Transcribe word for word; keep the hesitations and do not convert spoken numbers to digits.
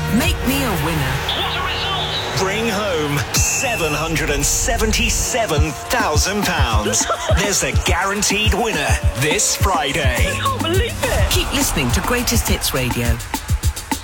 Make me a winner. What a result! Bring home seven hundred seventy-seven thousand pounds. There's a guaranteed winner this Friday. I can't believe it. Keep listening to Greatest Hits Radio.